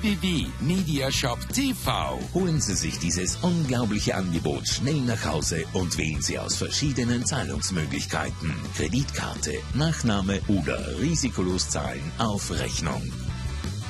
www.mediashop.tv. Holen Sie sich dieses unglaubliche Angebot schnell nach Hause und wählen Sie aus verschiedenen Zahlungsmöglichkeiten. Kreditkarte, Nachname oder risikolos zahlen auf Rechnung.